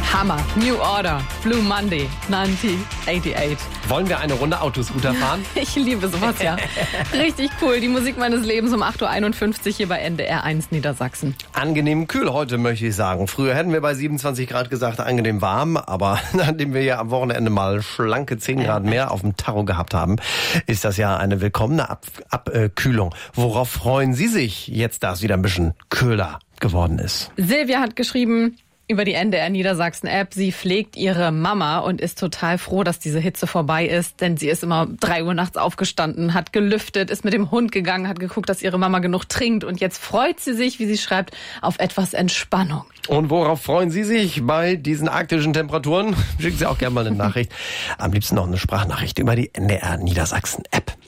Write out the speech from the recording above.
Hammer. New Order, Blue Monday, 1988. Wollen wir eine Runde Autoscooter fahren? Ich liebe sowas, ja. Richtig cool. Die Musik meines Lebens um 8.51 Uhr hier bei NDR 1 Niedersachsen. Angenehm kühl heute, möchte ich sagen. Früher hätten wir bei 27 Grad gesagt, angenehm warm. Aber nachdem wir ja am Wochenende mal schlanke 10 Grad mehr auf dem Tacho gehabt haben, ist das ja eine willkommene Abkühlung. Worauf freuen Sie sich jetzt, da es wieder ein bisschen kühler geworden ist? Silvia hat geschrieben über die NDR Niedersachsen App, sie pflegt ihre Mama und ist total froh, dass diese Hitze vorbei ist, denn sie ist immer 3 Uhr nachts aufgestanden, hat gelüftet, ist mit dem Hund gegangen, hat geguckt, dass ihre Mama genug trinkt und jetzt freut sie sich, wie sie schreibt, auf etwas Entspannung. Und worauf freuen Sie sich bei diesen arktischen Temperaturen? Schicken Sie auch gerne mal eine Nachricht. Am liebsten noch eine Sprachnachricht über die NDR Niedersachsen App.